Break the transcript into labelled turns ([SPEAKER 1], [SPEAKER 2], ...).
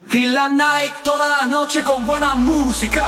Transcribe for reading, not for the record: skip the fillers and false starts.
[SPEAKER 1] Y la night toda la noche con buena música.